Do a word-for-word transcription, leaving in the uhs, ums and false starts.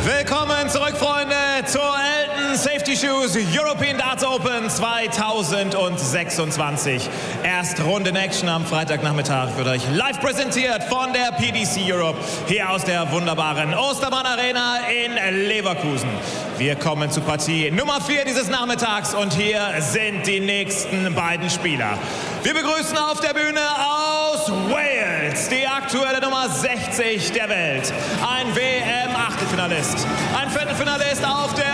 Willkommen zurück, Freunde, zur Elton Safety Shoes European Darts Open zweitausendsechsundzwanzig. Erstrunde in Action am Freitagnachmittag wird euch live präsentiert von der P D C Europe hier aus der wunderbaren Ostermann Arena in Leverkusen. Wir kommen zu Partie Nummer vier dieses Nachmittags und hier sind die nächsten beiden Spieler. Wir begrüßen auf der Bühne aus Wales die aktuelle Nummer sechzig der Welt, ein W M-Achtelfinalist, ein Viertelfinalist auf der